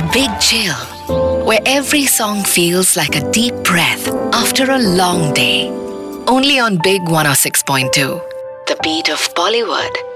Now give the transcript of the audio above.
Big Chill, where every song feels like a deep breath after a long day. Only on Big 106.2, the beat of Bollywood.